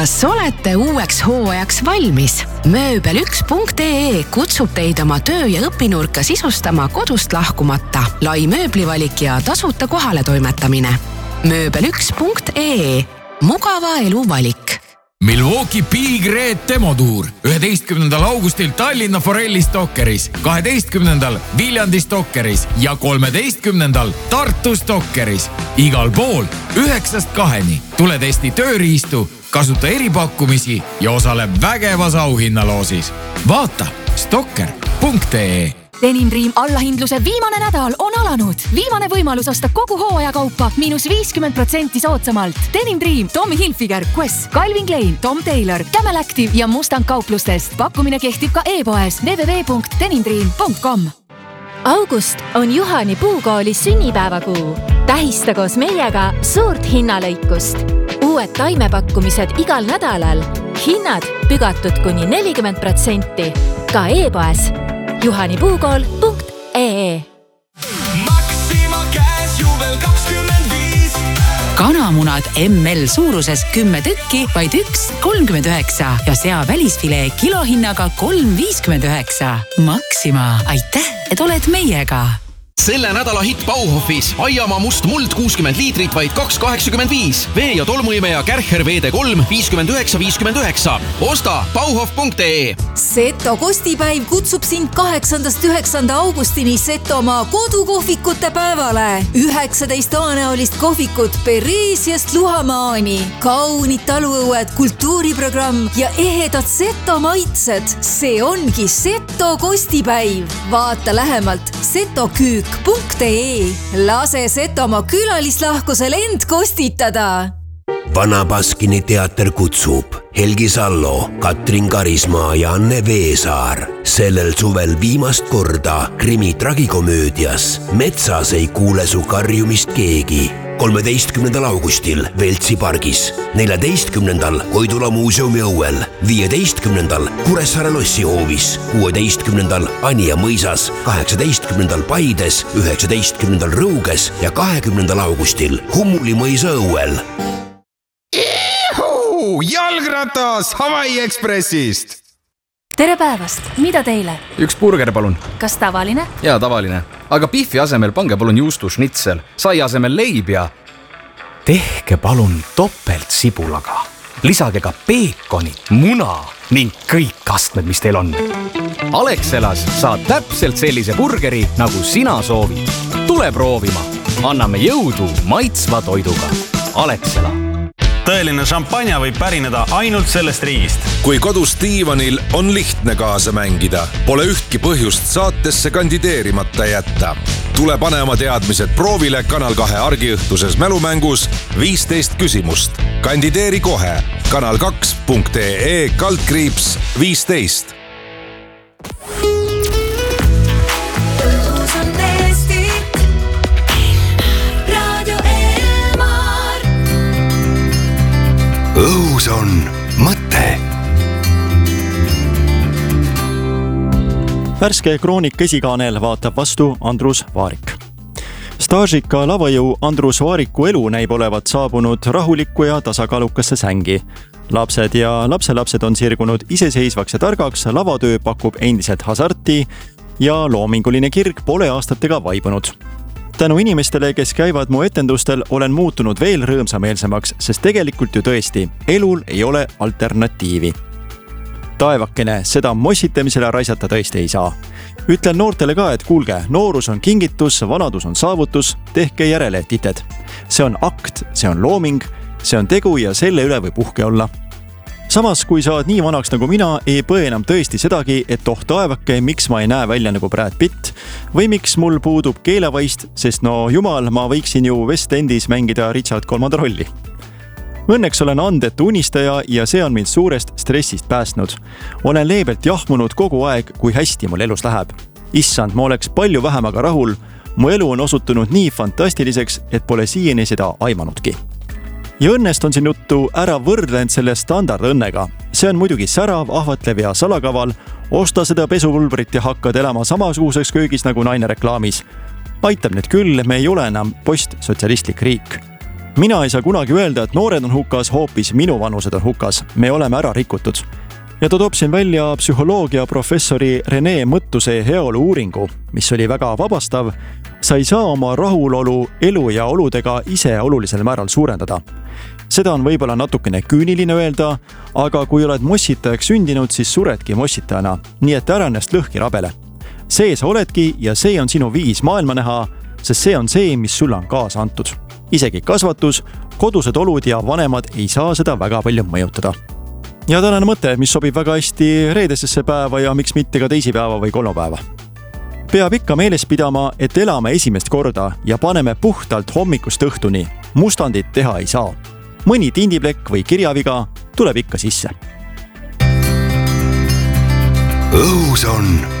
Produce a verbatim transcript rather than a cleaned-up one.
Kas olete uueks hooajaks valmis? mööbel üks punkt ee kutsub teid oma töö- ja õpinurka sisustama kodust lahkumata. Lai mööblivalik ja tasuta kohale toimetamine. mööbel üks punkt ee. Mugava elu valik. Milwaukee Big Red demotuur üheteistkümnendal augustil Tallinna Forelli Stokkeris, kaheteistkümnendal Viljandi Stokkeris ja kolmeteistkümnendal Tartu Stokkeris. Igal pool üheksast kaheni. Tule testi tööriistu, kasuta eripakkumisi ja osale vägevas auhinnaloosis. Vaata stokker punkt ee. Denim Dream allahindluse viimane nädal on alanud. Viimane võimalus osta kogu hooajakaupa miinus viiskümmend protsenti soodsamalt. Denim Dream, Tommy Hilfiger, Quest, Calvin Klein, Tom Taylor, Camel Active ja Mustang kauplustest. Pakkumine kehtib ka e-poes w w w punkt denim dream punkt com. August on Juhani Puukooli sünnipäevakuu. Tähista koos meiega suurt hinnalõikust. Uued taimepakkumised igal nädalal. Hinnad pügatud kuni nelikümmend protsenti. Ka e-poes juhanipuukool punkt ee. Maxima käes juubel kakskümmend viis. Kanamunad M L suuruses kümme tükki, vaid üks kolmkümmend üheksa ja sea välisfilee kilohinnaga kolm viiskümmend üheksa. Maxima, aitäh, et oled meiega! Selle nädala hitt Bauhofis Aiamaa must muld kuuskümmend liitrit vaid kaks kaheksakümmend viis. Vee- ja tolmuimeja Kärcher V D kolm viiskümmend üheksa viiskümmend üheksa. Osta bauhof punkt ee. Seto kostipäiv kutsub sind kaheksandast üheksanda augustini Setomaa kodukohvikute päevale. üheksateist aaneolist kohvikut Peresiast Luhamaani. Kaunid taluõued, kultuuriprogramm ja ehedad Seto maitsed. See ongi Seto kostipäiv. Vaata lähemalt Seto küük punkt ee. Lase Setomaa külalislahkusel end kostitada. Vana Baskini teater kutsub Helgi Sallo, Katrin Karismaa ja Anne Veesaar. Sellel suvel viimast korda krimi tragikomöödias Metsas ei kuule su karjumist keegi. kolmeteistkümnendal augustil Veltsi pargis, neljateistkümnendal Koidula muuseumi õuel, viieteistkümnendal Kuressaare lossihoovis, kuueteistkümnendal Anija mõisas, kaheksateistkümnendal Paides, üheksateistkümnendal Rõuges ja kahekümnendal augustil Hummuli mõisa õuel. Ihu! Jalgratas Hawaii Expressist! Tere päevast, mida teile? Üks burger, palun. Kas tavaline? Jaa, tavaline. Aga biffi asemel pange palun juustu schnitzel, sai asemel leib ja... Tehke palun topelt sibulaga. Lisage ka peekonit, muna ning kõik kastmed, mis teil on. Alexelas saad täpselt sellise burgeri, nagu sina soovid. Tule proovima. Anname jõudu maitsva toiduga. Alexela. Tõeline šampanja võib pärineda ainult sellest riigist. Kui kodus diivanil on lihtne kaasa mängida, pole ühtki põhjust saatesse kandideerimata jätta. Tule pane oma teadmised proovile Kanal kahe argiõhtuses mälumängus viisteist küsimust. Kandideeri kohe kanal kaks punkt ee kaldkriips viisteist. Õhus on mõte. Värske Kroonik esikaanel vaatab vastu Andrus Vaarik. Staažika lavajõu Andrus Vaariku elu näib olevat saabunud rahulikku ja tasakaalukasse sängi. Lapsed ja lapselapsed on sirgunud iseseisvaks ja targaks, lavatöö pakub endiselt hasarti ja loominguline kirg pole aastatega vaibunud. Tänu inimestele, kes käivad mu etendustel, olen muutunud veel rõõmsameelsemaks, sest tegelikult ju tõesti, elul ei ole alternatiivi. Taevakene, seda mossitamisele raisata tõesti ei saa. Ütlen noortele ka, et kuulge, noorus on kingitus, vanadus on saavutus, tehke järele tited. See on akt, see on looming, see on tegu ja selle üle võib uhke olla. Samas, kui saad nii vanaks nagu mina, ei põe enam tõesti sedagi, et oh taevake, miks ma ei näe välja nagu Brad Pitt või miks mul puudub keelevaist, sest no jumal, ma võiksin ju West Endis mängida Richard kolmanda rolli. Õnneks olen andetu unistaja ja see on mind suurest stressist päästnud. Olen leebelt jahmunud kogu aeg, kui hästi mul elus läheb. Issand, ma oleks palju vähem aga rahul. Mu elu on osutunud nii fantastiliseks, et pole siiani seda aimanudki. Ja õnnest on siin juttu ära võrdlend selle standardõnnega. See on muidugi särav, ahvatlev ja salakaval. Osta seda pesuvulbrit ja hakkad elama samasuguseks köögis nagu naine reklaamis. Aitab nüüd küll, me ei ole enam postsotsialistlik riik. mina ei saa kunagi öelda, et noored on hukas, hoopis minu vanused on hukas. Me oleme ära rikutud. Ja ta toob siin välja psühholoogia professori Rene Mõttuse heaolu uuringu, mis oli väga vabastav. Sa ei saa oma rahulolu elu ja oludega ise olulisel määral suurendada. Seda on võib-olla natukene küüniline öelda, aga kui oled mossitajaks sündinud, siis suredki mossitajana, nii et ära ennast lõhki rabele. See sa oledki ja see on sinu viis maailma näha, sest see on see, mis sulle on kaasa antud. Isegi kasvatus, kodused olud ja vanemad ei saa seda väga palju mõjutada. Ja tänane mõte, mis sobib väga hästi reedesesse päeva ja miks mitte ka teisipäeva või kolmapäeva. Peab ikka meeles pidama, et elame esimest korda ja paneme puhtalt hommikust õhtuni. Mustandit teha ei saa. Mõni tindiplekk või kirjaviga tuleb ikka sisse. Õhus on